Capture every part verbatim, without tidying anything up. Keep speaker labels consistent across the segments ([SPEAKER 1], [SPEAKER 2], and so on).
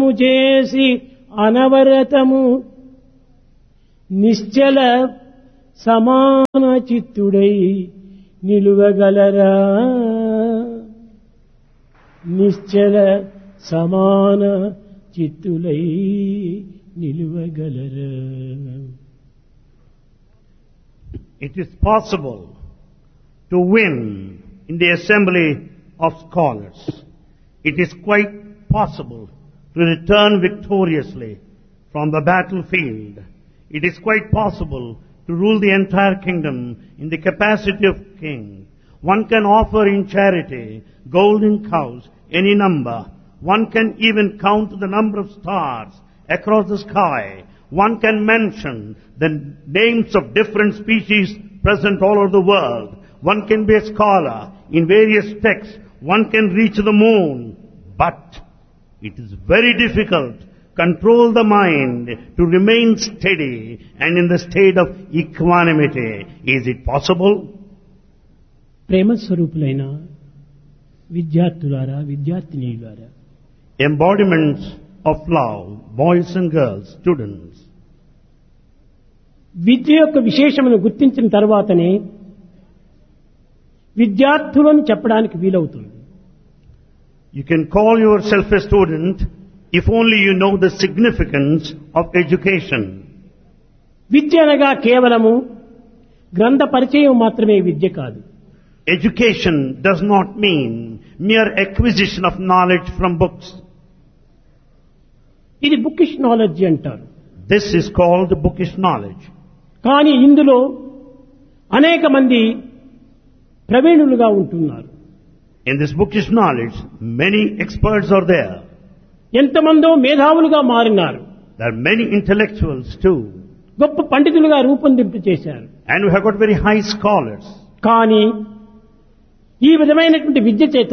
[SPEAKER 1] చేసి అనవరతము నిశ్చల సమాన చిత్తుడై నిలువగలరా నిశ్చల సమాన చిత్తులై నిలువగలరా.
[SPEAKER 2] It is possible to win in the assembly of scholars. It is quite possible to return victoriously from the battlefield. It is quite possible to rule the entire kingdom in the capacity of king. One can offer in charity golden cows, any number. One can even count the number of stars across the sky. One can mention the names of different species present all over the world. One can be a scholar in various texts. One can reach the moon. But it is very difficult to control the mind to remain steady and in the state of equanimity. Is it possible?
[SPEAKER 1] ప్రేమ స్వరూపులైన విద్యార్థులారా విద్యార్థినీలారా,
[SPEAKER 2] Embodiments of love, boys and girls, students.
[SPEAKER 1] విద్య యొక్క విశేషమును గుర్తించిన తర్వాతనే విద్యార్థులను చెప్పడానికి వీలవుతుంది.
[SPEAKER 2] You can call yourself a student if only you know the significance of education.
[SPEAKER 1] విద్య అనగా కేవలము గ్రంథ పరిచయం మాత్రమే విద్య కాదు.
[SPEAKER 2] Education does not mean mere acquisition of knowledge from books.
[SPEAKER 1] ఇది బుకిష్ నాలెడ్జ్ అంటారు.
[SPEAKER 2] This is called bookish knowledge.
[SPEAKER 1] కానీ ఇందులో అనేక మంది ప్రవీణులుగా ఉంటున్నారు.
[SPEAKER 2] In this bookish knowledge, many experts are there.
[SPEAKER 1] ఎంతమందో మేధావులుగా మారినారు.
[SPEAKER 2] There are many intellectuals too.
[SPEAKER 1] గొప్ప పండితులుగా రూపొందింపు చేశారు.
[SPEAKER 2] And we have got very high scholars.
[SPEAKER 1] కానీ ఈ విధమైనటువంటి విద్య చేత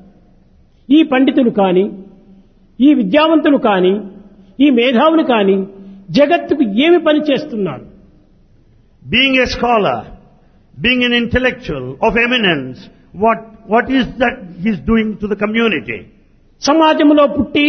[SPEAKER 1] ఈ పండితులు కానీ ఈ విద్యావంతులు కానీ ఈ మేధావులు కానీ జగత్తుకు ఏమి పని చేస్తున్నారు?
[SPEAKER 2] Being a scholar, being an intellectual of eminence, what, what is that he is doing to the community?
[SPEAKER 1] సమాజంలో పుట్టి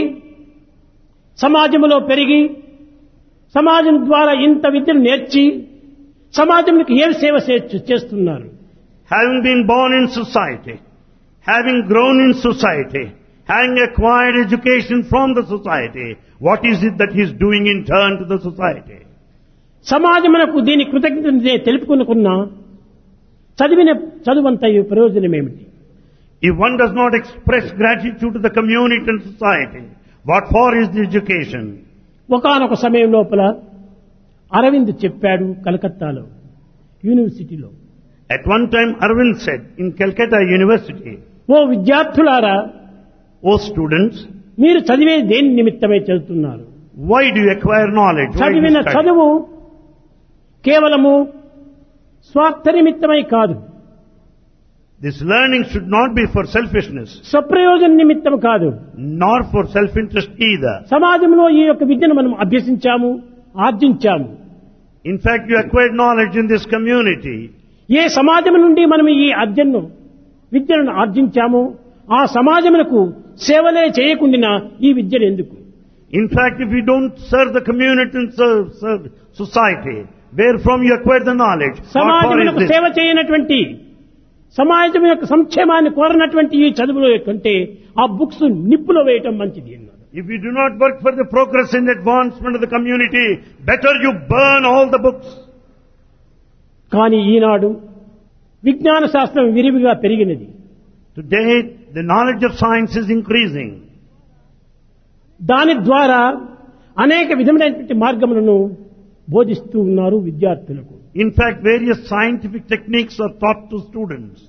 [SPEAKER 1] సమాజంలో పెరిగి సమాజం ద్వారా ఇంత విద్యను నేర్చి సమాజంకి ఏం సేవ చేస్తున్నారు?
[SPEAKER 2] Having been born in society, having grown in society, having acquired education from the society, what is it that he is doing in turn to the society?
[SPEAKER 1] సమాజమునకు దీని కృతజ్ఞత తెలుపుకునుకున్నా చదివిన చదువంత ప్రయోజనం ఏమిటి?
[SPEAKER 2] If one does not express gratitude to the community and society, what for is the education?
[SPEAKER 1] ఒకానొక సమయం లోపల అరవింద్ చెప్పాడు కలకత్తాలో యూనివర్సిటీలో.
[SPEAKER 2] At one time Arvind said in Calcutta University,
[SPEAKER 1] ఓ విద్యార్థులారా,
[SPEAKER 2] O students,
[SPEAKER 1] మీరు చదివే దేని నిమిత్తమై చదువుతున్నారు?
[SPEAKER 2] why do you acquire knowledge? Why do you
[SPEAKER 1] చదివిన
[SPEAKER 2] study?
[SPEAKER 1] చదువు కేవలము స్వార్థ నిమిత్తమై కాదు,
[SPEAKER 2] This learning should not be for selfishness,
[SPEAKER 1] స్వప్రయోజన నిమిత్తం కాదు,
[SPEAKER 2] nor for self-interest either.
[SPEAKER 1] సమాజంలో ఈ యొక్క విద్యను మనం అభ్యసించాము, ఆర్జించాము.
[SPEAKER 2] In fact, you acquired knowledge in this community.
[SPEAKER 1] ఏ సమాజం నుండి మనం ఈ అర్జన్ను విద్యను ఆర్జించామో ఆ సమాజమునకు సేవలే చేయకుండా ఈ విద్యను ఎందుకు?
[SPEAKER 2] In fact, if you don't serve the community and serve, serve society, wherefrom you acquired the knowledge, what for is
[SPEAKER 1] సమాజమునకు
[SPEAKER 2] this?
[SPEAKER 1] సేవ చేయనటువంటి సమాజం యొక్క సంక్షేమాన్ని కోరనటువంటి ఈ చదువులో కంటే ఆ బుక్స్ నిప్పులో వేయటం మంచిది అన్నాడు.
[SPEAKER 2] If you do not work for the progress and advancement of the community, better you burn all the books.
[SPEAKER 1] కానీ ఈనాడు విజ్ఞాన శాస్త్రం విరివిగా పెరిగినది.
[SPEAKER 2] Today, the knowledge of science is increasing.
[SPEAKER 1] దాని ద్వారా అనేక విధమైనటువంటి మార్గములను బోధిస్తూ ఉన్నారు విద్యార్థులకు.
[SPEAKER 2] In fact, various scientific techniques are taught to students.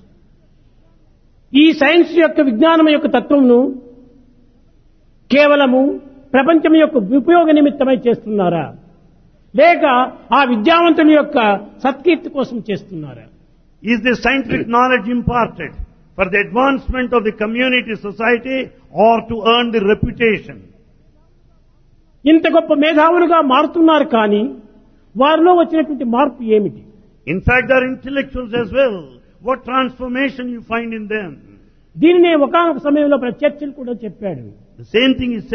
[SPEAKER 1] ఈ సైన్స్ యొక్క విజ్ఞానం యొక్క తత్వమును కేవలము ప్రపంచం యొక్క ఉపయోగ నిమిత్తమై చేస్తున్నారా, లేక ఆ విద్యావంతుల యొక్క సత్కీర్తి కోసం చేస్తున్నారా?
[SPEAKER 2] Is the scientific knowledge imparted for the advancement of the community, society, or to earn the reputation?
[SPEAKER 1] ఇంత గొప్ప మేధావులుగా మారుతున్నారు, కానీ వారిలో వచ్చినటువంటి మార్పు ఏమిటి?
[SPEAKER 2] In fact, they are intellectuals as well. What transformation you find in them?
[SPEAKER 1] దీనినే ఒకానొక సమయంలో చర్చిలు కూడా చెప్పాడు.
[SPEAKER 2] The same thing is said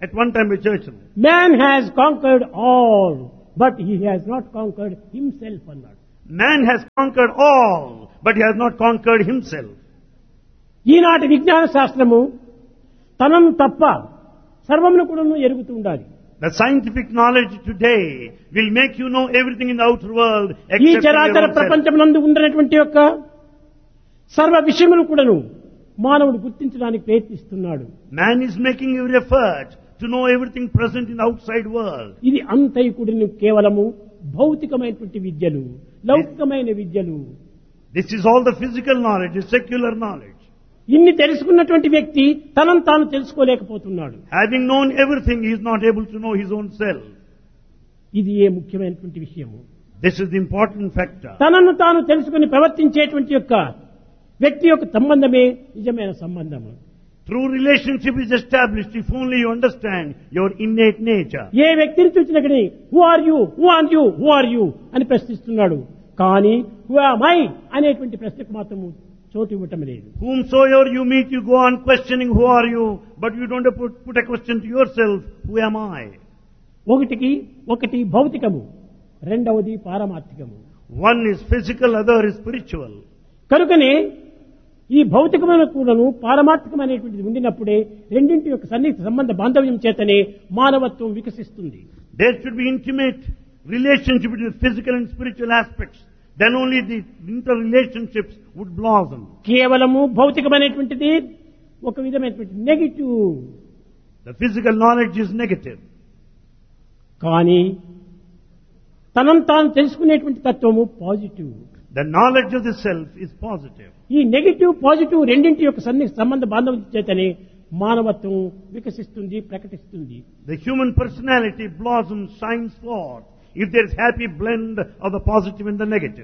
[SPEAKER 2] at one time by Churchill.
[SPEAKER 1] Man has conquered all, but he has not conquered himself అన్నాడు.
[SPEAKER 2] Man has conquered all, but he has not conquered himself.
[SPEAKER 1] ఈనాటి విజ్ఞాన శాస్త్రము తనను తప్ప సర్వమును కూడా ఎరుగుతూ ఉండాలి.
[SPEAKER 2] The scientific knowledge today will make you know everything in the outer world
[SPEAKER 1] ఈ
[SPEAKER 2] except in
[SPEAKER 1] చరాచర
[SPEAKER 2] your own self.
[SPEAKER 1] ప్రపంచమునందు ఉన్నటువంటి యొక్క సర్వ విషయములు కూడాను మానవుడు గుర్తించడానికి ప్రయత్నిస్తున్నాడు.
[SPEAKER 2] Man is making every effort to know everything present in the outside world.
[SPEAKER 1] ఇది అంతైకుడిని కేవలము భౌతికమైనటువంటి విద్యలు, లౌకికమైన విద్యలు.
[SPEAKER 2] This is all the physical knowledge, the secular knowledge.
[SPEAKER 1] ఇన్ని తెలుసుకున్నటువంటి వ్యక్తి తనను తాను తెలుసుకోలేకపోతున్నాడు.
[SPEAKER 2] Having known everything, he is not able to know his own self.
[SPEAKER 1] ఇది ఏ ముఖ్యమైనటువంటి విషయము.
[SPEAKER 2] This is the important factor.
[SPEAKER 1] తనను తాను తెలుసుకుని ప్రవర్తించేటువంటి యొక్క వ్యక్తి యొక్క సంబంధమే నిజమైన సంబంధము.
[SPEAKER 2] True relationship is established if only you understand your innate nature.
[SPEAKER 1] ఏ వ్యక్తిని చూసినకని who are you who are you who are you అని ప్రశ్నిస్తున్నాడు. కానీ హూ ఆమ్ ఐ అనేటువంటి ప్రశ్నకు మాత్రము చోటు ఇవ్వటం లేదు.
[SPEAKER 2] Whomsoever you meet, you go on questioning who are you, but you don't put, put a question to yourself, who am I?
[SPEAKER 1] ఒకటికి ఒకటి భౌతికము, రెండవది పారమార్థికము.
[SPEAKER 2] One is physical, other is spiritual.
[SPEAKER 1] కనుకనే ఈ భౌతికమైన కూడాను పారమార్థికమైనటువంటిది ఉండినప్పుడే రెండింటి యొక్క సన్నిహిత సంబంధ బాంధవ్యం చేతనే మానవత్వం వికసిస్తుంది.
[SPEAKER 2] There should be intimate relationship between physical and spiritual aspects. Then only the interrelationships would blossom.
[SPEAKER 1] కేవలము భౌతికమైనటువంటిది ఒక విధమైనటువంటి negative.
[SPEAKER 2] The physical knowledge is negative.
[SPEAKER 1] కానీ తనను తాను తెలుసుకునేటువంటి తత్వము positive.
[SPEAKER 2] The knowledge of the self is positive.
[SPEAKER 1] ఈ నెగిటివ్ పాజిటివ్ రెండింటి యొక్క సన్నిహిత సంబంధ బాంధవ్యం చేతనే మానవత్వం వికసిస్తుంది, ప్రకటిస్తుంది.
[SPEAKER 2] The human personality blossoms, shines forth, if there is happy blend of the positive and the negative.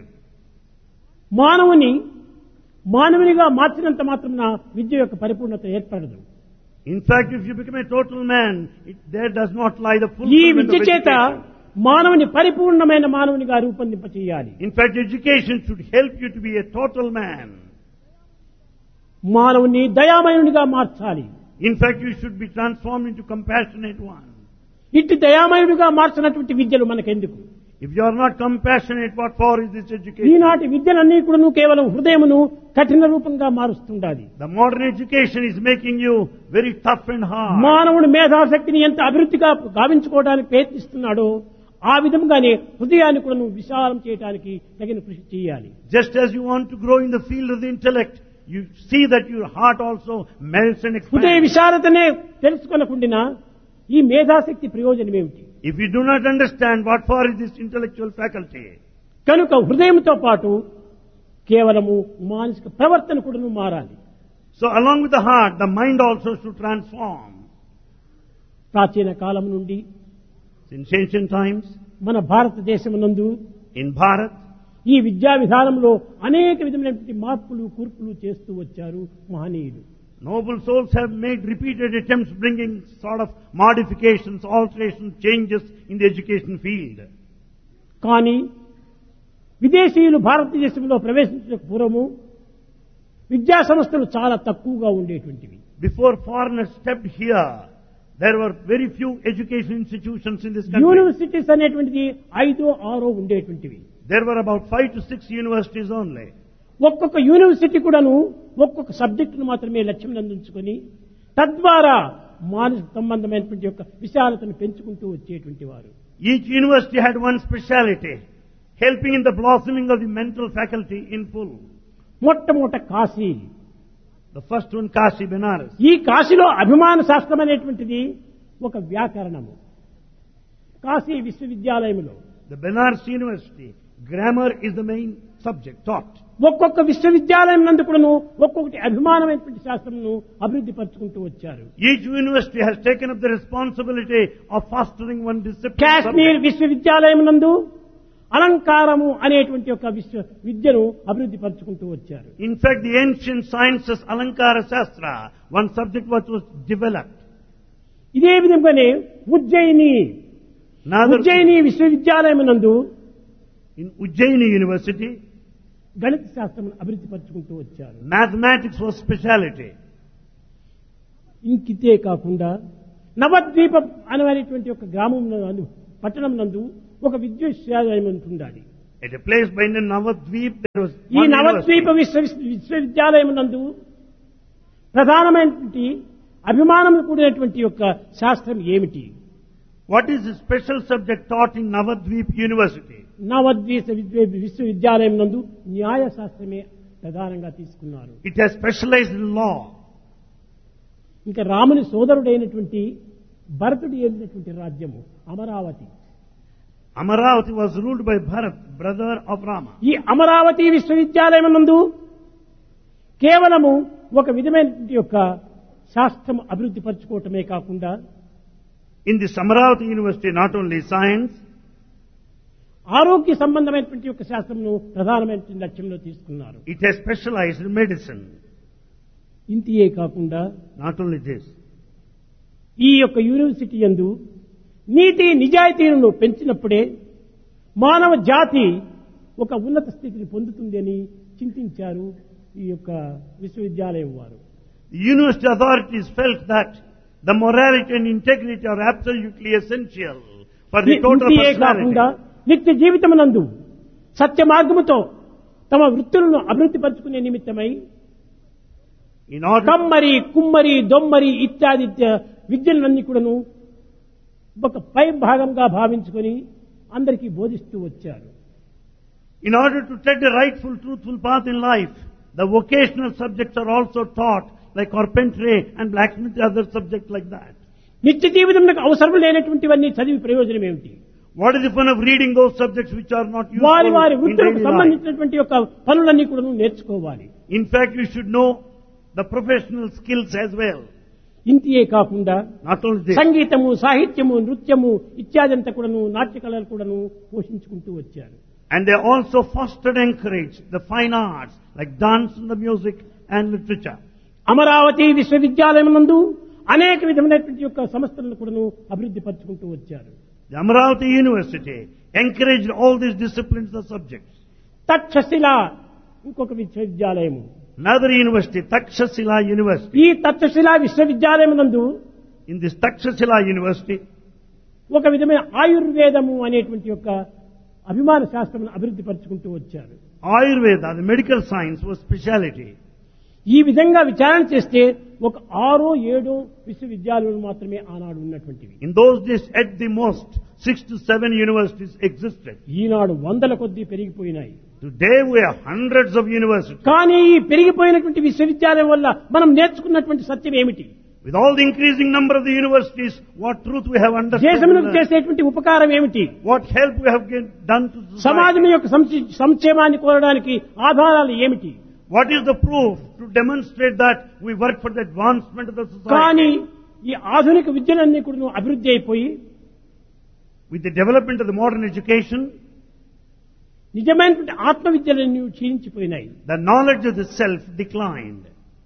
[SPEAKER 1] మానవుని మానవునిగా మార్చినంత మాత్రమున విద్య యొక్క పరిపూర్ణత ఏర్పడదు.
[SPEAKER 2] In fact, if you become a total man, it, there does not lie the
[SPEAKER 1] ఈ
[SPEAKER 2] fulfillment
[SPEAKER 1] Vidya
[SPEAKER 2] of
[SPEAKER 1] చేత
[SPEAKER 2] education.
[SPEAKER 1] మానవుని పరిపూర్ణమైన మానవునిగా రూపొందింప చేయాలి.
[SPEAKER 2] In fact, education should help you to be a total man.
[SPEAKER 1] మానవుని దయామయునిగా మార్చాలి.
[SPEAKER 2] In fact, you should be transformed into compassionate one.
[SPEAKER 1] ఇట్టి దయామయుడిగా మార్చినటువంటి విద్యలు మనకెందుకు?
[SPEAKER 2] If you are not compassionate, what for is this education?
[SPEAKER 1] ఈనాటి విద్యలన్నీ కూడా కేవలం హృదయమును కఠిన రూపంగా మారుస్తుండాలి.
[SPEAKER 2] The modern education is making you very tough and hard.
[SPEAKER 1] మానవుడి మేధాశక్తిని ఎంత అభివృద్ధిగా గావించుకోవడానికి ప్రయత్నిస్తున్నాడో ఆ విధంగానే హృదయాన్ని కూడా విశాలం చేయడానికి తగిన కృషి చేయాలి.
[SPEAKER 2] Just as you want to grow in the field of the intellect, you see that your heart also melts and
[SPEAKER 1] హృదయ
[SPEAKER 2] expands.
[SPEAKER 1] విశాలతనే తెలుసుకొనకుండా ఈ మేధాశక్తి ప్రయోజనం ఏమిటి?
[SPEAKER 2] If you do not understand what for is this intellectual faculty,
[SPEAKER 1] కనుక హృదయంతో పాటు కేవలము మానసిక ప్రవర్తన కూడా మారాలి.
[SPEAKER 2] so along with the heart, the mind also should transform.
[SPEAKER 1] ప్రాచీన కాలం నుండి
[SPEAKER 2] Since ancient times,
[SPEAKER 1] మన భారతదేశమునందు
[SPEAKER 2] in Bharat,
[SPEAKER 1] ఈ విద్యా విధానంలో అనేక విధమైనటువంటి మార్పులు కూర్పులు చేస్తూ వచ్చారు మహనీయులు.
[SPEAKER 2] noble souls have made repeated attempts bringing sort of modifications, alterations, changes in the education field.
[SPEAKER 1] కానీ విదేశీయులు భారతదేశంలో ప్రవేశించక పూర్వము విద్యా సంస్థలు చాలా తక్కువగా ఉండేటువంటివి.
[SPEAKER 2] Before foreigners stepped here, there were very few education institutions in this country.
[SPEAKER 1] Universities అనేటువంటిది ఐదో ఆరో ఉండేటువంటివి.
[SPEAKER 2] There were about five to six universities only.
[SPEAKER 1] ఒక్కొక్క యూనివర్సిటీ కూడాను ఒక్కొక్క సబ్జెక్టును మాత్రమే లక్ష్యం అందించుకొని తద్వారా మానసిక సంబంధమైనటువంటి యొక్క విశాలతను పెంచుకుంటూ వచ్చేటువంటి వారు.
[SPEAKER 2] Each university had one speciality, helping in the blossoming of the mental faculty in full.
[SPEAKER 1] మొట్టమొదట Kashi.
[SPEAKER 2] The first one, Kashi, Benares.
[SPEAKER 1] ఈ కాశీలో అభిమాన శాస్త్రం అనేటువంటిది ఒక వ్యాకరణము. కాశీ విశ్వవిద్యాలయంలో
[SPEAKER 2] The Benares University, grammar is the main subject taught.
[SPEAKER 1] ఒక్కొక్క విశ్వవిద్యాలయం నందు కూడాను ఒక్కొక్కటి అభిమానమైనటువంటి శాస్త్రమును అభివృద్ధి పరుచుకుంటూ వచ్చారు.
[SPEAKER 2] Each university has taken up the responsibility of fostering one discipline.
[SPEAKER 1] Kashmir
[SPEAKER 2] subject.
[SPEAKER 1] విశ్వవిద్యాలయం నందు అలంకారము అనేటువంటి ఒక విశ్వ విద్యను అభివృద్ధి పరుచుకుంటూ వచ్చారు.
[SPEAKER 2] In fact, the ancient sciences, Alankara Shastra, one subject what was developed.
[SPEAKER 1] ఇదే విధంగానే ఉజ్జయిని
[SPEAKER 2] Another,
[SPEAKER 1] ఉజ్జయిని విశ్వవిద్యాలయం నందు
[SPEAKER 2] in Ujjaini University,
[SPEAKER 1] గణిత శాస్త్రం అభివృద్ధి పరుచుకుంటూ వచ్చారు.
[SPEAKER 2] mathematics was speciality.
[SPEAKER 1] ఇంకితే కాకుండా నవద్వీపం అనేటువంటి ఒక గ్రామం నందు పట్టణం నందు ఒక విశ్వవిద్యాలయం ఉండాలి.
[SPEAKER 2] At a place by the Navadvip, there was
[SPEAKER 1] ఈ
[SPEAKER 2] one
[SPEAKER 1] నవద్వీప
[SPEAKER 2] university.
[SPEAKER 1] విశ్వ విశ్వవిద్యాలయం నందు ప్రధానమైనటువంటి అభిమానం కూడినటువంటి యొక్క శాస్త్రం ఏమిటి?
[SPEAKER 2] What is the special subject taught in Navadvip University?
[SPEAKER 1] నవద్వీప విశ్వ- విశ్వవిద్యాలయం నందు న్యాయ శాస్త్రమే ప్రధానంగా తీసుకున్నారు.
[SPEAKER 2] It has specialized in law.
[SPEAKER 1] ఇంకా రాముని సోదరుడైనటువంటి భరతుడు ఏలినటువంటి రాజ్యము Amaravati.
[SPEAKER 2] Amaravati was ruled by Bharat, brother of Rama.
[SPEAKER 1] ఈ అమరావతి విశ్వవిద్యాలయం నందు కేవలము ఒక విధమైనటువంటి యొక్క శాస్త్రం అభివృద్ధి పరచుకోవటమే కాకుండా
[SPEAKER 2] In this Amaravati University, not only science,
[SPEAKER 1] ఆరోగ్య సంబంధమైనటువంటి యొక్క శాస్త్రమును ప్రధానమైనటువంటి లక్ష్యంలో తీసుకున్నారు.
[SPEAKER 2] it has specialized in medicine.
[SPEAKER 1] ఇంతియే కాకుండా
[SPEAKER 2] Not only this,
[SPEAKER 1] ఈ యొక్క యూనివర్సిటీ యందు నీతి నిజాయితీలను పెంచినప్పుడే మానవ జాతి ఒక ఉన్నత స్థితిని పొందుతుంది అని చింతించారు ఈ యొక్క విశ్వవిద్యాలయం వారు.
[SPEAKER 2] the university authorities felt that the morality and integrity are absolutely essential for the total
[SPEAKER 1] ఇంతియే కాకుండా
[SPEAKER 2] personality.
[SPEAKER 1] నిత్య జీవితమునందు సత్య మార్గముతో తమ వృత్తులను అభివృద్ధి పరచుకునే నిమిత్తమై
[SPEAKER 2] In order,
[SPEAKER 1] కమ్మరి కుమ్మరి దొమ్మరి ఇత్యాది ఇత్యా- విద్యలన్నీ కూడాను ఒక పై భాగంగా భావించుకొని అందరికీ బోధిస్తూ వచ్చారు.
[SPEAKER 2] in order to take the rightful, truthful path in life, the vocational subjects are also taught, like carpentry and blacksmith, other subjects like that.
[SPEAKER 1] నిత్య జీవితంలో అవసరం లేనటువంటివన్నీ చదివి ప్రయోజనం ఏమిటి?
[SPEAKER 2] What is the fun of reading those subjects which are not useful
[SPEAKER 1] వారి వారి
[SPEAKER 2] in
[SPEAKER 1] వృత్తులకు
[SPEAKER 2] daily life?
[SPEAKER 1] సంబంధించినటువంటి యొక్క పనులన్నీ కూడా నేర్చుకోవాలి.
[SPEAKER 2] In fact, you should know the professional skills as well.
[SPEAKER 1] ఇంతియే కాకుండా
[SPEAKER 2] Not only this,
[SPEAKER 1] సంగీతము సాహిత్యము నృత్యము ఇత్యాదంతా కూడాను నాట్య కళలు కూడాను పోషించుకుంటూ వచ్చారు.
[SPEAKER 2] and they also fostered and encouraged the fine arts like dance and the music and literature.
[SPEAKER 1] Amaravati విశ్వవిద్యాలయం నందు అనేక విధమైనటువంటి యొక్క సంస్థలను కూడాను అభివృద్ధి పరచుకుంటూ వచ్చారు.
[SPEAKER 2] The Amaravati University encouraged all these disciplines and subjects.
[SPEAKER 1] Takshashila ఇంకొక విశ్వవిద్యాలయము.
[SPEAKER 2] Another university, Takshashila University.
[SPEAKER 1] ఈ తక్షశిల విశ్వవిద్యాలయం నందు
[SPEAKER 2] In this Takshashila University,
[SPEAKER 1] ఒక విధమైన ఆయుర్వేదము అనేటువంటి యొక్క అభిమాన శాస్త్రమును అభివృద్ధి పరచుకుంటూ వచ్చారు.
[SPEAKER 2] Ayurveda, the medical science, was speciality.
[SPEAKER 1] ఈ విధంగా విచారణ చేస్తే ఒక ఆరో ఏడో విశ్వవిద్యాలయాలు మాత్రమే ఆనాడు ఉన్నటువంటివి.
[SPEAKER 2] In those days, at the most, six to seven universities existed.
[SPEAKER 1] ఈనాడు వందల కొద్దీ పెరిగిపోయినాయి.
[SPEAKER 2] Today we have hundreds of universities.
[SPEAKER 1] కానీ ఈ పెరిగిపోయినటువంటి విశ్వవిద్యాలయం వల్ల మనం నేర్చుకున్నటువంటి సత్యం ఏమిటి?
[SPEAKER 2] With all the increasing number of the universities, what truth we have understood?
[SPEAKER 1] దేశములకు చేసేటువంటి ఉపకారం ఏమిటి?
[SPEAKER 2] What help we have get- done to
[SPEAKER 1] సమాజం
[SPEAKER 2] society?
[SPEAKER 1] యొక్క సంక్షే- సంక్షేమాన్ని కోరడానికి ఆధారాలు ఏమిటి?
[SPEAKER 2] What is the proof to demonstrate that we work for the advancement of the
[SPEAKER 1] కానీ
[SPEAKER 2] society?
[SPEAKER 1] ఈ ఆధునిక విద్యలన్నీ కూడా అభివృద్ధి అయిపోయి
[SPEAKER 2] With the development of the modern education,
[SPEAKER 1] నిజమైనటువంటి ఆత్మ విద్యలన్నీ క్షీణించిపోయినాయి.
[SPEAKER 2] the knowledge of the self declined.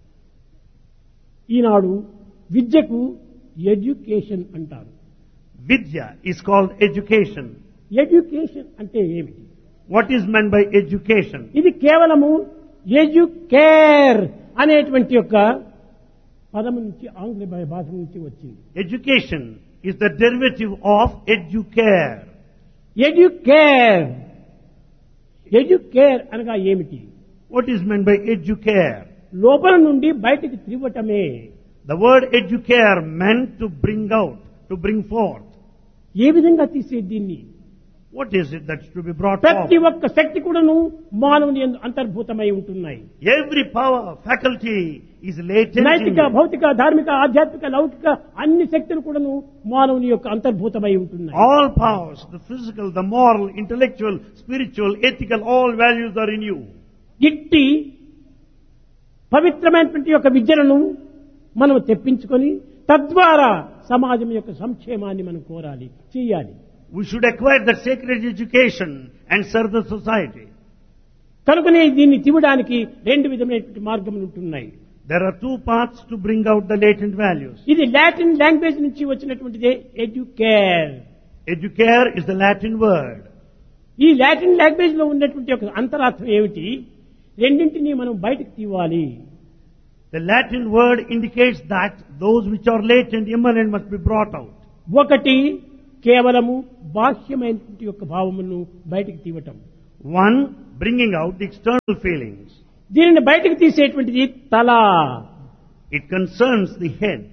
[SPEAKER 1] ఈనాడు విద్యకు ఎడ్యుకేషన్ అంటారు.
[SPEAKER 2] Vidya is called education.
[SPEAKER 1] Education అంటే ఏమిటి?
[SPEAKER 2] What is meant by education?
[SPEAKER 1] ఇది కేవలము ఎడ్యుకేర్ అనేటువంటి యొక్క పదము నుంచి ఆంగ్ల భాష నుంచి వచ్చింది.
[SPEAKER 2] Education is the derivative of educare.
[SPEAKER 1] Educare educare అనగా ఏమిటి?
[SPEAKER 2] What is meant by educare?
[SPEAKER 1] లోపల నుండి బయటికి త్రివ్వటమే.
[SPEAKER 2] The word educare meant to bring out, to bring forth.
[SPEAKER 1] ఏ విధంగా తీసే దీన్ని?
[SPEAKER 2] What is it that's to be brought
[SPEAKER 1] ప్రతి
[SPEAKER 2] forth?
[SPEAKER 1] ఒక్క శక్తి కూడాను మానవుని యందు అంతర్భూతమై ఉంటున్నాయి.
[SPEAKER 2] Every power, faculty is latent in
[SPEAKER 1] నైతిక
[SPEAKER 2] you.
[SPEAKER 1] భౌతిక ధార్మిక ఆధ్యాత్మిక లౌకిక అన్ని శక్తులు కూడాను మానవుని యొక్క అంతర్భూతమై ఉంటున్నాయి.
[SPEAKER 2] All powers, the physical, the moral, intellectual, spiritual, ethical, all values are in you.
[SPEAKER 1] ఇట్టి పవిత్రమైనటువంటి యొక్క విద్యలను మనం తెప్పించుకొని తద్వారా సమాజం యొక్క సంక్షేమాన్ని మనం కోరాలి, చేయాలి.
[SPEAKER 2] We should acquire that sacred education and serve the society.
[SPEAKER 1] కనుకనే దీన్ని తివడానికి రెండు విధమైనటువంటి మార్గములు ఉంటున్నాయి.
[SPEAKER 2] There are two paths to bring out the latent values.
[SPEAKER 1] ఇది లాటిన్ లాంగ్వేజ్ నుంచి వచ్చినటువంటిదే educare.
[SPEAKER 2] Educare is the Latin word.
[SPEAKER 1] ఈ లాటిన్ లాంగ్వేజ్ లో ఉన్నటువంటి ఒక అంతరార్థం ఏమిటి? రెండింటినీ మనం బయటకు తీవాలి.
[SPEAKER 2] The Latin word indicates that those which are latent, immanent must be brought out.
[SPEAKER 1] ఒకటి కేవలము బాహ్యమైనటువంటి యొక్క భావమును బయటికి తీయటం.
[SPEAKER 2] One, bringing out the external feelings.
[SPEAKER 1] దీనిని బయటికి తీసేటువంటిది తల.
[SPEAKER 2] It concerns the head.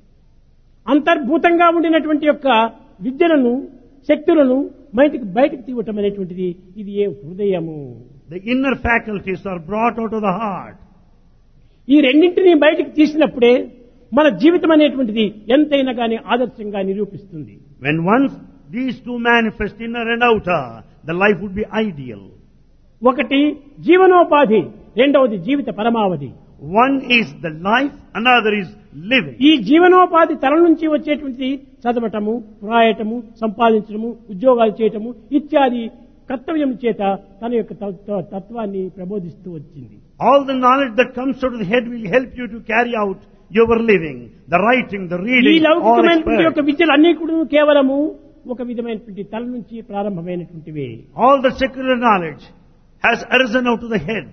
[SPEAKER 1] అంతర్భూతంగా ఉండినటువంటి యొక్క విద్యలను, శక్తులను బయటికి బయటికి తీయటం అనేటువంటిది ఇది ఏ హృదయము.
[SPEAKER 2] The inner faculties are brought out of the heart.
[SPEAKER 1] ఈ రెండింటినీ బయటికి తీసినప్పుడే మన జీవితం అనేటువంటిది ఎంతైనా కానీ ఆదర్శంగా నిరూపిస్తుంది.
[SPEAKER 2] When once these two manifest, inner and outer, the life would be ideal.
[SPEAKER 1] ఒకటి జీవనోపాధి, రెండవది జీవిత పరమావధి.
[SPEAKER 2] One is the life, another is living.
[SPEAKER 1] ఈ జీవనోపాధి తల నుంచి వచ్చేటువంటి చదవటము, వ్రాయటము, సంపాదించడము, ఉద్యోగాలు చేయటము ఇత్యాది కర్తవ్యం చేత తన యొక్క తత్వ- తత్వాన్ని ప్రబోధిస్తూ వచ్చింది.
[SPEAKER 2] All the knowledge that comes out of the head will help you to carry out your living, the writing, the
[SPEAKER 1] ఈ
[SPEAKER 2] reading, all
[SPEAKER 1] లౌకికమైనటువంటి యొక్క
[SPEAKER 2] expert.
[SPEAKER 1] విద్యలు అన్ని కూడా కేవలము ఒక విధమైనటువంటి తల నుంచి ప్రారంభమైనటువంటివే.
[SPEAKER 2] All the secular knowledge has arisen out of the head.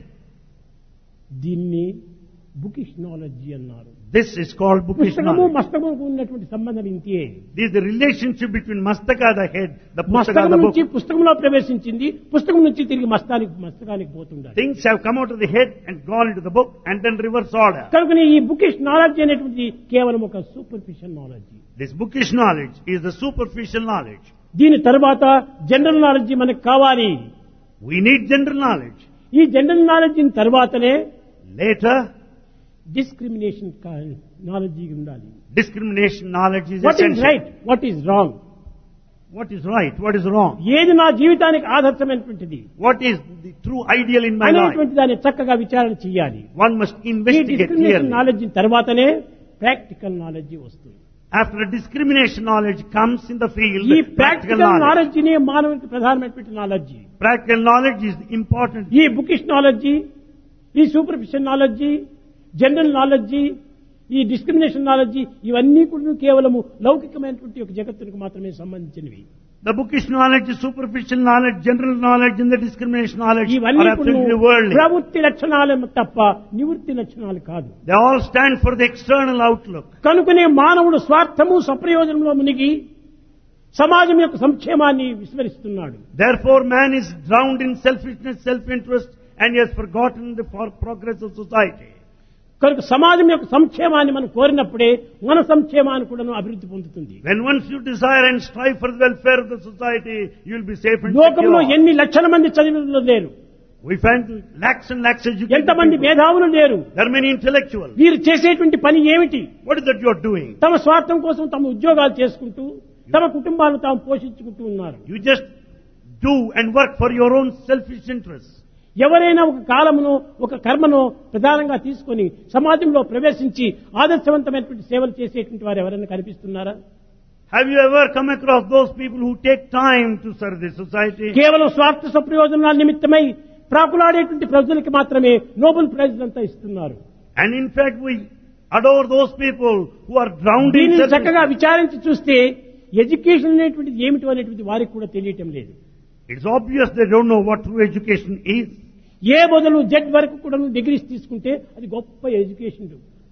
[SPEAKER 1] దీన్ని బుకిష్ నాలెడ్జి అన్నారు.
[SPEAKER 2] This is called bookish
[SPEAKER 1] పుస్తకము
[SPEAKER 2] knowledge.
[SPEAKER 1] మస్తకముకు ఉన్నటువంటి సంబంధం ఇంతే.
[SPEAKER 2] This is the relationship between mastaka, the head, the pustaka,
[SPEAKER 1] మస్తకం
[SPEAKER 2] the book.
[SPEAKER 1] నుంచి పుస్తకంలో ప్రవేశించింది, పుస్తకం నుంచి తిరిగి మస్తానికి మస్తకానికి పోతుండాలి.
[SPEAKER 2] Things have come out of the head and gone into the book and then reverse order.
[SPEAKER 1] కనుక ఈ బుకిష్ నాలెడ్జ్ అనేటువంటి కేవలం ఒక superficial knowledge.
[SPEAKER 2] This bookish knowledge is the superficial knowledge.
[SPEAKER 1] దీని తర్వాత జనరల్ నాలెడ్జ్ మనకు కావాలి.
[SPEAKER 2] We need general knowledge.
[SPEAKER 1] ఈ జనరల్ నాలెడ్జ్ తర్వాతనే
[SPEAKER 2] Later,
[SPEAKER 1] డిస్క్రిమినేషన్ నాలెడ్జ్ ఉండాలి.
[SPEAKER 2] discrimination knowledge is
[SPEAKER 1] what is
[SPEAKER 2] essential.
[SPEAKER 1] Right, what is wrong,
[SPEAKER 2] What is right? What is wrong?
[SPEAKER 1] ఏది నా జీవితానికి ఆదర్శమైనటువంటిది
[SPEAKER 2] What is the true ideal in my life?
[SPEAKER 1] అనేటువంటి దాన్ని చక్కగా విచారణ చేయాలి.
[SPEAKER 2] One must
[SPEAKER 1] ఈ
[SPEAKER 2] investigate
[SPEAKER 1] డిస్క్రిమినేషన్
[SPEAKER 2] clearly.
[SPEAKER 1] నాలెడ్జ్ తర్వాతనే ప్రాక్టికల్ నాలెడ్జ్ వస్తుంది.
[SPEAKER 2] After discrimination knowledge comes in the field,
[SPEAKER 1] ఈ
[SPEAKER 2] practical
[SPEAKER 1] ప్రాక్టికల్
[SPEAKER 2] knowledge.
[SPEAKER 1] నాలెడ్జ్ నే మానవునికి ప్రధానమైనటువంటి knowledge.
[SPEAKER 2] Practical knowledge is important.
[SPEAKER 1] ఈ బుకిష్ నాలెడ్జి, ఈ సూపర్ఫిషియల్ నాలెడ్జి, జనరల్ నాలెడ్జి, ఈ డిస్క్రిమినేషన్ నాలెడ్జి ఇవన్నీ కూడా కేవలము లౌకికమైనటువంటి ఒక జగత్తునికి మాత్రమే సంబంధించినవి.
[SPEAKER 2] The bookish knowledge, superficial knowledge, general knowledge, and the discrimination knowledge
[SPEAKER 1] ఇవన్నీ
[SPEAKER 2] are absolutely worldly.
[SPEAKER 1] ప్రవృత్తి లక్షణాలు తప్ప నివృత్తి లక్షణాలు కాదు.
[SPEAKER 2] They all stand for the external outlook.
[SPEAKER 1] కనుకనే మానవుడు స్వార్థము సప్రయోజనంలో మునిగి సమాజం యొక్క సంక్షేమాన్ని విస్మరిస్తున్నాడు.
[SPEAKER 2] Therefore, man is drowned in selfishness, self-interest, and he has forgotten the for- progress of society.
[SPEAKER 1] కనుక సమాజం యొక్క సంక్షేమాన్ని మనం కోరినప్పుడే మన సంక్షేమాన్ని కూడా అభివృద్ధి పొందుతుంది.
[SPEAKER 2] When once you desire and strive for the welfare of the society, you will be safe and
[SPEAKER 1] లోకంలో
[SPEAKER 2] secure.
[SPEAKER 1] ఎన్ని లక్షల మంది చదివిన లేరు,
[SPEAKER 2] We find lakhs and lakhs educated
[SPEAKER 1] ఎంతమంది
[SPEAKER 2] people.
[SPEAKER 1] మేధావులు లేరు.
[SPEAKER 2] There are many intellectuals.
[SPEAKER 1] వీరు చేసేటువంటి పని ఏమిటి?
[SPEAKER 2] What is that you are doing?
[SPEAKER 1] తమ స్వార్థం కోసం తమ ఉద్యోగాలు చేసుకుంటూ తమ కుటుంబాలను తాము పోషించుకుంటూ ఉన్నారు.
[SPEAKER 2] You just do and work for your own selfish interests.
[SPEAKER 1] ఎవరైనా ఒక కాలమును ఒక కర్మను ప్రధానంగా తీసుకొని సమాజంలో ప్రవేశించి ఆదర్శవంతమైనటువంటి సేవలు చేసేటువంటి వారు ఎవరైనా కనిపిస్తున్నారా?
[SPEAKER 2] Have you ever come across those people who take time to serve the society?
[SPEAKER 1] కేవలం స్వార్థ సప్రయోజనాల నిమిత్తమై ప్రాకులాడేటువంటి ప్రజలకు మాత్రమే నోబెల్ ప్రైజ్ అంతా ఇస్తున్నారు.
[SPEAKER 2] And in fact, we adore those people who are drowned in
[SPEAKER 1] దీనిని చక్కగా
[SPEAKER 2] selfishness.
[SPEAKER 1] విచారించి చూస్తే ఎడ్యుకేషన్ అనేటువంటిది ఏమిటి అనేటువంటి వారికి కూడా తెలియటం లేదు.
[SPEAKER 2] It's obvious they don't know what true education is.
[SPEAKER 1] ఏ బదులు జెడ్ వరకు కూడా డిగ్రీస్ తీసుకుంటే అది గొప్ప education.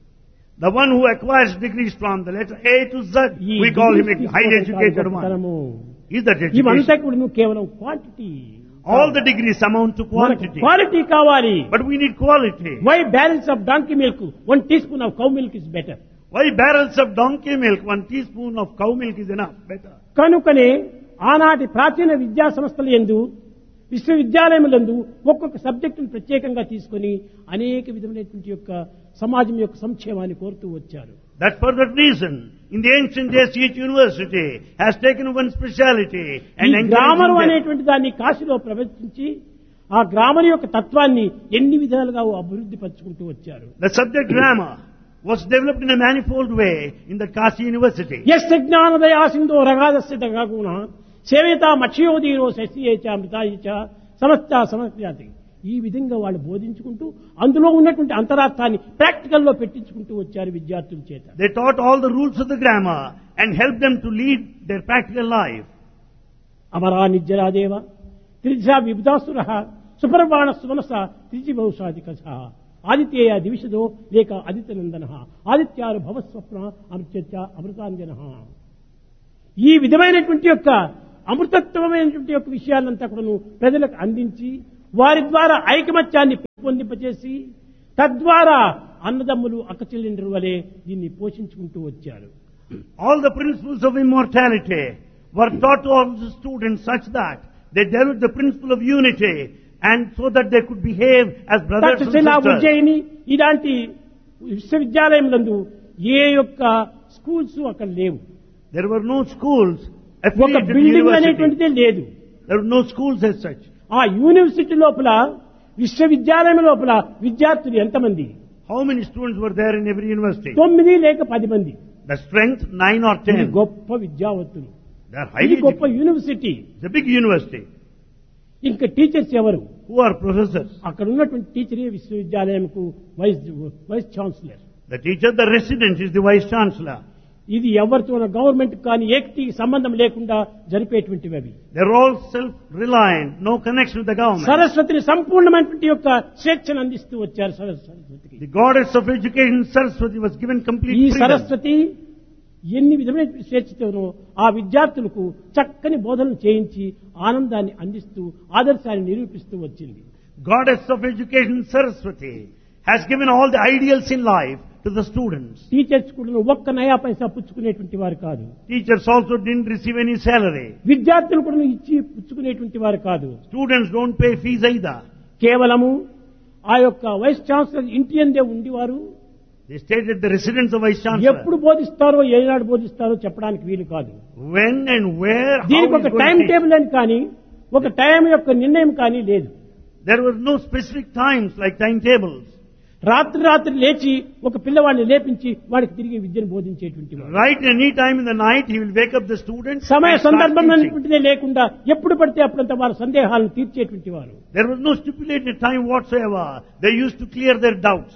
[SPEAKER 2] The one who acquires degrees from the letter A to Z, we call him a highly educated one. Is that
[SPEAKER 1] ఇవంతా
[SPEAKER 2] education?
[SPEAKER 1] కూడా కేవలం quantity.
[SPEAKER 2] All the degrees amount to quantity.
[SPEAKER 1] Quality కావాలి.
[SPEAKER 2] But we need quality.
[SPEAKER 1] Why balance of donkey milk one tea spoon of cow milk is better.
[SPEAKER 2] Why barrels of donkey milk, one teaspoon of cow milk is enough, better.
[SPEAKER 1] కనుకనే ఆనాటి ప్రాచీన విద్యా సంస్థల యందు విశ్వవిద్యాలయములందు ఒక్కొక్క సబ్జెక్టును ప్రత్యేకంగా తీసుకొని అనేక విధమైనటువంటి యొక్క సమాజం యొక్క సంక్షేమాన్ని కోరుతూ వచ్చారు.
[SPEAKER 2] That for that reason, in the ancient days, each university has taken one speciality and
[SPEAKER 1] ఈ గ్రామర్
[SPEAKER 2] encouraged them.
[SPEAKER 1] అనేటువంటి దాన్ని కాశీలో ప్రవేశించి ఆ గ్రామర్ యొక్క తత్వాన్ని ఎన్ని విధాలుగా అభివృద్ధి పరుచుకుంటూ వచ్చారు.
[SPEAKER 2] The subject grammar was developed in a manifold way in the Kashi University.
[SPEAKER 1] Yes జ్ఞానదయా సింధో రగాదస్య దగాగుణ సేవేత మక్షయోదీరో శశియేచ అమృతాయిచ సమస్త సమస్యాతి. ఈ విధంగా వాళ్ళు బోధించుకుంటూ అందులో ఉన్నటువంటి అంతరార్థాన్ని ప్రాక్టికల్లో పెట్టించుకుంటూ వచ్చారు విద్యార్థుల చేత.
[SPEAKER 2] They taught all the rules of the grammar and helped them to lead their practical life.
[SPEAKER 1] Amara నిజ్జరాదేవ త్రిజా విబుధాసుర సుపర్వాణ సుమనస త్రిజి బహుశాది కథ. ఆదిత్యేయ దివిషదో లేక ఆదిత్యనందన ఆదిత్యారు భవస్వప్న అమృత్యచ్చ అమృతాంజన. ఈ విధమైనటువంటి యొక్క అమృతత్వమైనటువంటి యొక్క విషయాలంతా కూడా ప్రజలకు అందించి వారి ద్వారా ఐకమత్యాన్ని పెంపొందింపచేసి తద్వారా అన్నదమ్ములు అక్కచెల్లెండ్రు వలె దీన్ని పోషించుకుంటూ వచ్చారు.
[SPEAKER 2] All the principles of immortality were taught to all the students such that they developed the principle of unity and so that they could behave as brothers and
[SPEAKER 1] Takshashila
[SPEAKER 2] sisters.
[SPEAKER 1] Ujjaini ఇలాంటి విశ్వవిద్యాలయములందు ఏ యొక్క స్కూల్స్ అక్కడ లేవు.
[SPEAKER 2] There were no schools
[SPEAKER 1] ఒక
[SPEAKER 2] affiliated to the
[SPEAKER 1] building
[SPEAKER 2] university.
[SPEAKER 1] అనేటువంటిదే లేదు.
[SPEAKER 2] There were no schools as such.
[SPEAKER 1] ఆ university లోపల విశ్వవిద్యాలయం లోపల విద్యార్థులు ఎంతమంది?
[SPEAKER 2] How many students were there in every university?
[SPEAKER 1] తొమ్మిది లేక పది మంది.
[SPEAKER 2] The strength, nine or
[SPEAKER 1] ఇది
[SPEAKER 2] ten.
[SPEAKER 1] గొప్ప విద్యావంతులు.
[SPEAKER 2] They are
[SPEAKER 1] ఇది
[SPEAKER 2] highly
[SPEAKER 1] గొప్ప
[SPEAKER 2] educated.
[SPEAKER 1] University.
[SPEAKER 2] It's a big university.
[SPEAKER 1] ఇంకా టీచర్స్ ఎవరు?
[SPEAKER 2] Who are professors?
[SPEAKER 1] అక్కడ ఉన్నటువంటి టీచరే విశ్వవిద్యాలయంకు vice vice chancellor.
[SPEAKER 2] The teacher, the resident is the vice chancellor.
[SPEAKER 1] ఇది ఎవరితో గవర్నమెంట్ కానీ ఏకటి సంబంధం లేకుండా జరిపేటువంటివి అవి.
[SPEAKER 2] They're all self-reliant, no connection with the government.
[SPEAKER 1] సరస్వతిని సంపూర్ణమైనటువంటి యొక్క స్వేచ్ఛను అందిస్తూ వచ్చారు సరస్వతికి.
[SPEAKER 2] The goddess of education, Saraswati, was given complete
[SPEAKER 1] ఈ
[SPEAKER 2] freedom.
[SPEAKER 1] సరస్వతి ఎన్ని విధమైన స్వేచ్ఛతోనో ఆ విద్యార్థులకు చక్కని బోధనలు చేయించి ఆనందాన్ని అందిస్తూ ఆదర్శాన్ని నిరూపిస్తూ వచ్చింది.
[SPEAKER 2] Goddess of education, Saraswati, has given all the ideals in life to the students.
[SPEAKER 1] Teachers కూడా ఒక్క నయా పైసా పుచ్చుకునేటువంటి వారు కాదు.
[SPEAKER 2] Teachers also didn't receive any salary.
[SPEAKER 1] విద్యార్థులు కూడా ఇచ్చి పుచ్చుకునేటువంటి వారు కాదు.
[SPEAKER 2] Students don't pay fees either.
[SPEAKER 1] కేవలము ఆ యొక్క వైస్ ఛాన్సలర్ ఇంటి అందే ఉండేవారు.
[SPEAKER 2] They stayed at the residence of vice chancellor.
[SPEAKER 1] ఎప్పుడు బోధిస్తారో ఏనాడు బోధిస్తారో చెప్పడానికి వీలు కాదు.
[SPEAKER 2] When and where, how
[SPEAKER 1] దీనికి ఒక
[SPEAKER 2] is going
[SPEAKER 1] time
[SPEAKER 2] to teach.
[SPEAKER 1] Table అని కానీ ఒక టైం యొక్క నిర్ణయం కానీ లేదు.
[SPEAKER 2] There were no specific times like timetables.
[SPEAKER 1] రాత్రి రాత్రి లేచి ఒక పిల్లవాడిని లేపించి వాడికి తిరిగి విద్యను బోధించేటువంటి వాడు.
[SPEAKER 2] Right any time in the night, he will wake up the students.
[SPEAKER 1] సమయ
[SPEAKER 2] and start
[SPEAKER 1] సందర్భం
[SPEAKER 2] teaching.
[SPEAKER 1] అనేటువంటిదే లేకుండా ఎప్పుడు పడితే అప్పుడంతా వారి సందేహాలను తీర్చేటువంటి వారు.
[SPEAKER 2] There was no stipulated time whatsoever. They used to clear their doubts.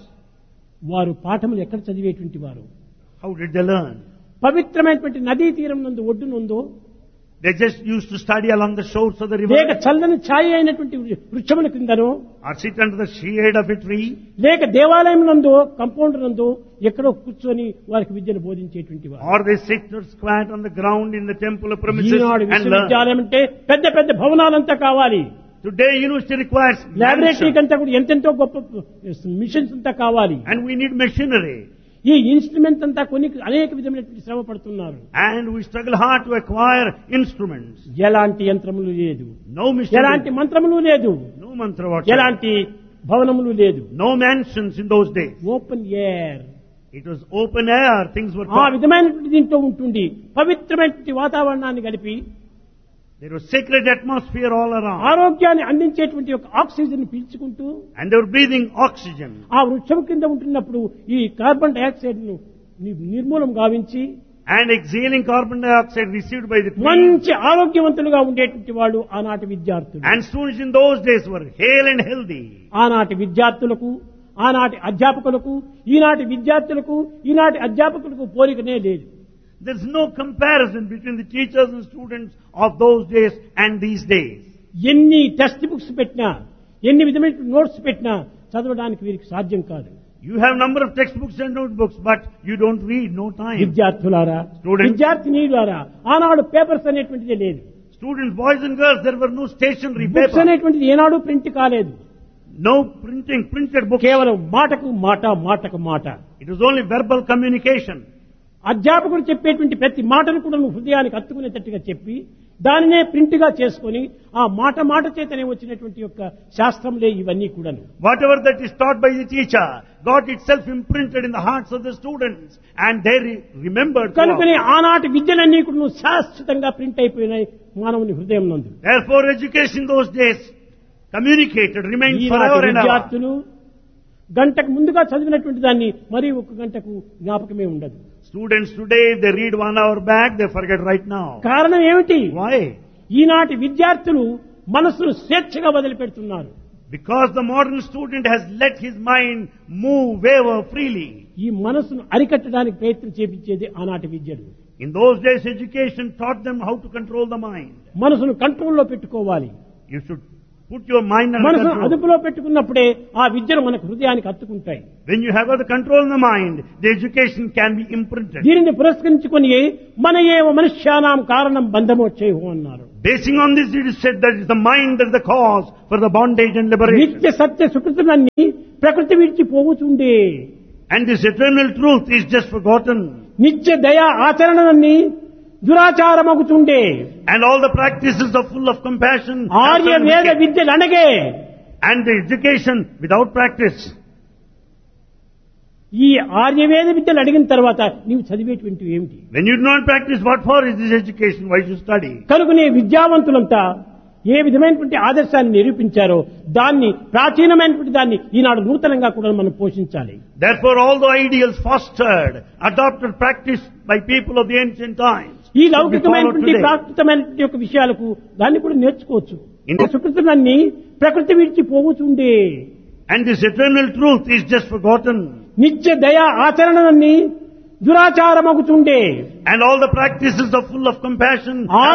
[SPEAKER 1] వారు పాఠములు ఎక్కడ చదివేటువంటి వారు?
[SPEAKER 2] How did they learn?
[SPEAKER 1] పవిత్రమైనటువంటి నదీ తీరం నందు ఒడ్డునుందో
[SPEAKER 2] They just used to study along the shores of the
[SPEAKER 1] లేక
[SPEAKER 2] river,
[SPEAKER 1] చల్లని ఛాయ అయినటువంటి వృక్షముల కిందనో
[SPEAKER 2] or sit under the shade of a tree,
[SPEAKER 1] లేక దేవాలయం నందో కంపౌండ్ నందో ఎక్కడో కూర్చొని వారికి విద్యను బోధించేటువంటి వారు.
[SPEAKER 2] or they sit or squat on the ground in the temple of premises
[SPEAKER 1] Eenadu
[SPEAKER 2] and learn.
[SPEAKER 1] విశ్వవిద్యాలయం అంటే పెద్ద పెద్ద భవనాలంతా కావాలి.
[SPEAKER 2] Today, university requires
[SPEAKER 1] laboratory
[SPEAKER 2] mansion,
[SPEAKER 1] కంతా కూడా ఎంతెంతో గొప్ప మిషన్స్ అంతా కావాలి.
[SPEAKER 2] and we need machinery,
[SPEAKER 1] ఈ ఇన్స్ట్రుమెంట్ అంతా కొన్ని అనేక విధమైనటువంటి శ్రమ పడుతున్నారు.
[SPEAKER 2] and we struggle hard to acquire instruments.
[SPEAKER 1] ఎలాంటి యంత్రములు లేదు,
[SPEAKER 2] No machinery,
[SPEAKER 1] ఎలాంటి మంత్రములు లేదు,
[SPEAKER 2] no mantra whatsoever,
[SPEAKER 1] ఎలాంటి భవనములు లేదు.
[SPEAKER 2] no mansions in those days.
[SPEAKER 1] Open air
[SPEAKER 2] It was open air, things were
[SPEAKER 1] ఆ
[SPEAKER 2] taught.
[SPEAKER 1] విధమైనటువంటి దీంట్లో ఉంటుంది. పవిత్రమైనటువంటి వాతావరణాన్ని కలిపి
[SPEAKER 2] There was sacred atmosphere all around,
[SPEAKER 1] ఆరోగ్యాన్ని అందించేటువంటి ఒక oxygen పీల్చుకుంటూ
[SPEAKER 2] and they were breathing oxygen.
[SPEAKER 1] ఆ వృక్షం కింద ఉంటున్నప్పుడు ఈ కార్బన్ డైఆక్సైడ్ ను నిర్మూలం గావించి
[SPEAKER 2] And exhaling carbon dioxide received by the trees.
[SPEAKER 1] మంచి ఆరోగ్యవంతులుగా ఉండేటువంటి వాళ్ళు ఆనాటి విద్యార్థులు.
[SPEAKER 2] And students in those days were hale and healthy.
[SPEAKER 1] ఆనాటి విద్యార్థులకు ఆనాటి అధ్యాపకులకు ఈనాటి విద్యార్థులకు ఈనాటి అధ్యాపకులకు పోలికనే లేదు.
[SPEAKER 2] There's no comparison between the teachers and students of those days and these days.
[SPEAKER 1] ఎన్ని టెక్స్ట్ బుక్స్ పెట్టినా ఎన్ని విధమైన నోట్స్ పెట్టినా చదవడానికి వీరికి సాధ్యం కాదు.
[SPEAKER 2] You have number of textbooks and notebooks, but you don't read, no time.
[SPEAKER 1] విద్యార్థులారా,
[SPEAKER 2] Students.
[SPEAKER 1] విద్యార్థినీలారా, ఆనాడు పేపర్స్ అనేటువంటిదే లేదు.
[SPEAKER 2] Students, boys and girls, there were no stationery
[SPEAKER 1] books
[SPEAKER 2] paper.
[SPEAKER 1] అనేటువంటిది ఏనాడు ప్రింట్ కాలేదు.
[SPEAKER 2] No printing, printed books.
[SPEAKER 1] కేవలం మాటకు మాట మాటకు మాట.
[SPEAKER 2] It was only verbal communication.
[SPEAKER 1] అధ్యాపకుడు చెప్పేటువంటి ప్రతి మాటను కూడా నువ్వు హృదయానికి హత్తుకునేటట్టుగా చెప్పి దానినే ప్రింట్ గా చేసుకొని ఆ మాట మాట చేతనే వచ్చినటువంటి యొక్క శాస్త్రంలే ఇవన్నీ కూడాను.
[SPEAKER 2] Whatever that is taught by the teacher got itself imprinted in the hearts of the students, and they re- remembered.
[SPEAKER 1] కనుకనే
[SPEAKER 2] throughout.
[SPEAKER 1] ఆనాటి విద్యలన్నీ కూడా శాశ్వతంగా ప్రింట్ అయిపోయినాయి మానవుని హృదయం నందు.
[SPEAKER 2] Therefore, education in those days communicated, remained
[SPEAKER 1] ఈనాటి
[SPEAKER 2] forever and ever.
[SPEAKER 1] విద్యార్థులు గంటకు ముందుగా చదివినటువంటి దాన్ని మరి ఒక గంటకు జ్ఞాపకమే ఉండదు.
[SPEAKER 2] Students today, if they read one hour back, they forget right now.
[SPEAKER 1] కారణం ఏమిటి?
[SPEAKER 2] Why?
[SPEAKER 1] ఈనాటి విద్యార్థులు మనస్సును స్వేచ్ఛగా వదిలిపెడుతున్నారు.
[SPEAKER 2] Because the modern student has let his mind move, waver freely.
[SPEAKER 1] ఈ మనస్సును అరికట్టడానికి ప్రయత్నం చేపించేది ఆనాటి విద్యలు.
[SPEAKER 2] In those days, education taught them how to control the mind.
[SPEAKER 1] మనసును కంట్రోల్లో పెట్టుకోవాలి.
[SPEAKER 2] You should Put your mind under
[SPEAKER 1] మనసు
[SPEAKER 2] control.
[SPEAKER 1] అదుపులో పెట్టుకున్నప్పుడే ఆ విద్యలు మనకు హృదయానికి హత్తుకుంటాయి.
[SPEAKER 2] When you have got the control in the mind, the education can be imprinted.
[SPEAKER 1] దీనిని పురస్కరించుకొని మన ఏవ మనుష్యానాం కారణం బంధమోచ్చేహు అన్నారు.
[SPEAKER 2] Basing on this, it is said that it's the mind that is the cause for the bondage and liberation.
[SPEAKER 1] నిత్య సత్య సుకృతులన్నీ ప్రకృతి విడిచి పోవుచుండే.
[SPEAKER 2] And this eternal truth is just forgotten.
[SPEAKER 1] నిత్య దయా ఆచరణలన్నీ దురాచారమగుచుండే.
[SPEAKER 2] And all the practices are full of compassion.
[SPEAKER 1] Arya వేద విద్యలు అనగే.
[SPEAKER 2] And the education without practice.
[SPEAKER 1] ఈ ఆర్యవేద విద్యలు అడిగిన తర్వాత నీవు చదివేటువంటివి ఏమిటి?
[SPEAKER 2] When you do not practice, what for is this education? Why should you study?
[SPEAKER 1] కనుకనే విద్యావంతులంతా ఏ విధమైనటువంటి ఆదర్శాన్ని నిరూపించారో దాన్ని ప్రాచీనమైనటువంటి దాన్ని ఈనాడు నూతనంగా కూడా మనం పోషించాలి.
[SPEAKER 2] Therefore, all the ideals fostered, adopted, practiced by people of the ancient times.
[SPEAKER 1] ఈ లౌకికమైనటువంటి ప్రాకృతమైనటువంటి యొక్క విషయాలకు దాన్ని కూడా నేర్చుకోవచ్చు.
[SPEAKER 2] In-
[SPEAKER 1] సుకృతులన్నీ ప్రకృతి విడిచి పోవుచుండే.
[SPEAKER 2] And this eternal truth is just forgotten.
[SPEAKER 1] నిత్య దయా ఆచరణలన్నీ దురాచారమగుచుండే.
[SPEAKER 2] And all the practices are full of compassion.